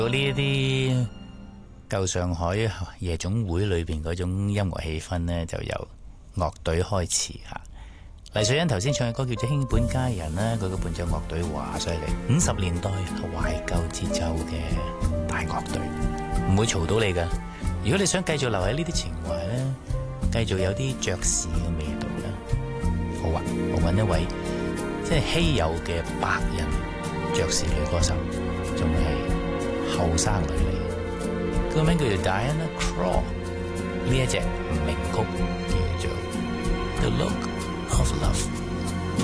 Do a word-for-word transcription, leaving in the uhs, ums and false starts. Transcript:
呢一啲舊上海夜總會裏邊嗰種音樂氣氛呢，就由樂隊開始吓。黎瑞恩頭先唱嘅歌叫做《卿本佳人》啦，佢個伴奏樂隊話犀利，五十年代懷舊節奏嘅大樂隊，唔會嘈到你噶。如果你想繼續留喺呢啲情懷咧，繼續有啲爵士嘅味道咧，好啊，我揾一位即係稀有嘅白人爵士女歌手，仲係後生女嚟，佢個名叫做 Diana Krall， 呢一隻名曲叫做 The Look of Love。